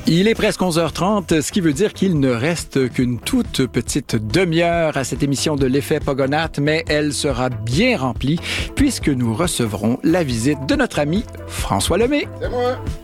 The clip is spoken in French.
Il est presque 11h30, ce qui veut dire qu'il ne reste qu'une toute petite demi-heure à cette émission de l'Effet Pogonath, mais elle sera bien remplie puisque nous recevrons la visite de notre ami François Lemay. C'est moi!